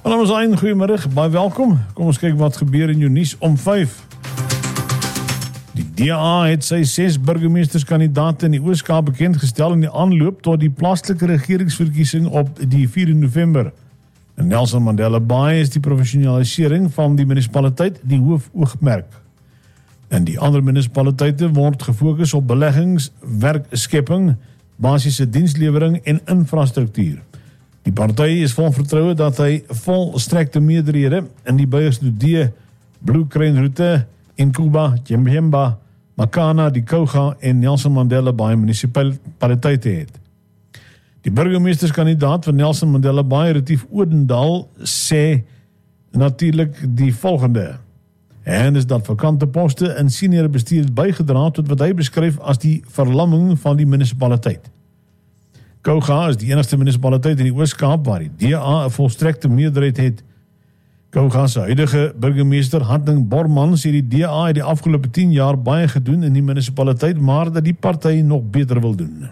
Hallo ons een, goeiemiddag, baie welkom. Kom ons kyk wat gebeur in jou nuus om 5. Die DA het sy 6 burgemeesterskandidaate in die Oos-Kaap bekendgestel in die aanloop tot die plaaslike regeringsverkiesing op die 4 November. In Nelson Mandela Bay is die professionalisering van die munisipaliteit die hoofoogmerk. In die ander munisipaliteite word gefokus op beleggings, werkskepping, basiese dienslewering en infrastruktuur. Die party is vol vertroue dat hy volstrekte meerderhede in die Buyersdodie, Blue Crane Route, Inkuba, Jembemba, Makana, die Kouga en Nelson Mandela Bay munisipaliteite het. Die burgemeesterskandidaat van Nelson Mandela Bay, Retief Odendaal, sê natuurlik die volgende. En is dat vakante poste in senior bestuur het bygedra tot wat hy beskryf as die verlamming van die munisipaliteit. Kouga is die enigste munisipaliteit in die Oos-Kaap waar die DA 'n volstrekte meerderheid het. Kouga se huidige burgemeester, Hatting Borman, sê die DA het die afgelope 10 jaar baie gedoen in die munisipaliteit, maar dat die party nog beter wil doen.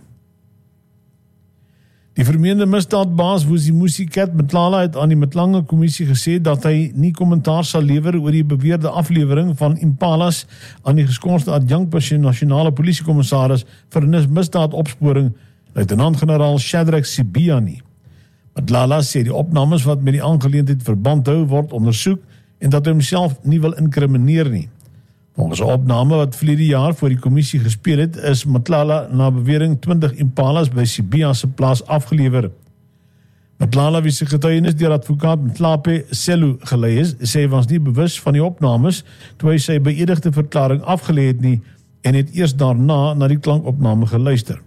Die vermeende misdaadbaas Vusimusi Cat Mtlala het aan die Mtlanga kommissie gesê dat hy nie kommentaar sal lewer oor die beweerde aflewering van impalas aan die geskorste adjunkt nasionale polisiekommissaris vir misdaadopsporing, luitenant-generaal Shadrack Sibiani. Mtlala sê die opnames wat met die aangeleentheid verband hou word ondersoek en dat hy homself nie wil inkrimineer nie. Volgens 'n opname wat verlede jaar voor die kommissie gespeel het, is Mtlala na bewering 20 impalas by Sibia se plaas afgelewer. Mtlala, wie se getuienis deur advokaat Mtlape Selu gelei is, sê hy was nie bewus van die opnames toe hy sy beëdigde verklaring afgelê het nie en het eers daarna na die klankopname geluister.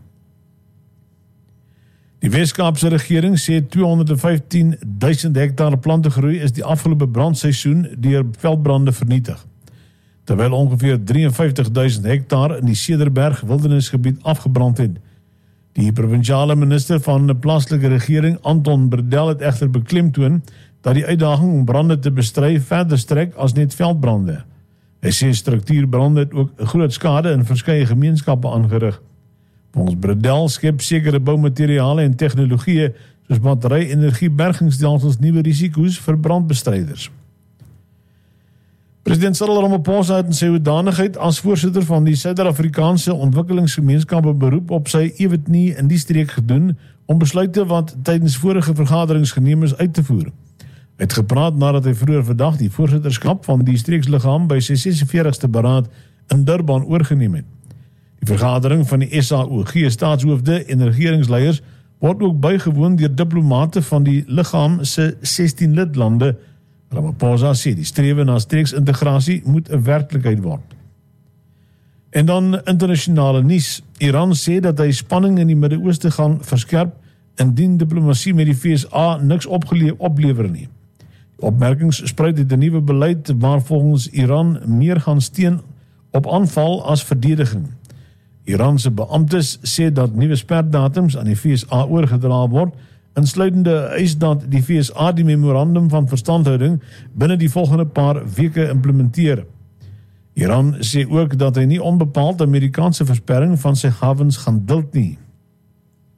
Die Wes-Kaapse regering sê 215.000 hektaar plantegroei is die afgelope brandseisoen deur veldbrande vernietig, terwyl ongeveer 53.000 hektaar in die Cederberg wildernisgebied afgebrand het. Die provinsiale minister van die plaaslike regering, Anton Bredel, het egter beklemtoon dat die uitdaging om brande te bestry verder strek as net veldbrande. Hy sê struktuurbrande het ook groot skade in verskeie gemeenskappe aangerig. Volgens Bredel skep sekere boumateriale en tegnologieë soos battery-energie-bergingsstelsels nuwe risiko's vir brandbestryders. President Cyril Ramaphosa het in sy hoedanigheid as voorsitter van die Suid-Afrikaanse Ontwikkelingsgemeenskap 'n beroep op sy ewetnie in die streek gedoen om besluite wat tydens vorige vergaderings geneem is uit te voer. Hy het gepraat nadat hy vroeër vandag die voorsitterskap van die streeksliggaam by sy 46ste beraad in Durban oorgeneem het. Die vergadering van die SAOG staatshoofde en regeringsleiers word ook bygewoon deur diplomate van die liggaam se 16 lidlande. Ramaphosa sê die strewe na streeksintegrasie moet 'n werklikheid word. En dan internasionale nuus. Iran sê dat hy spanning in die Midde-Ooste gaan verskerp indien diplomatie met die VSA niks oplewer nie. Die opmerkings spruit uit 'n nuwe beleid waar volgens Iran meer gaan steun op aanval as verdediging. Iranse beamptes sê dat nuwe sperdatums aan die VSA oorgedra word, insluitende eis dat die VSA die memorandum van verstandhouding binne die volgende paar weke implementeer. Iran sê ook dat hy nie onbepaald Amerikaanse versperring van sy hawens gaan duld nie.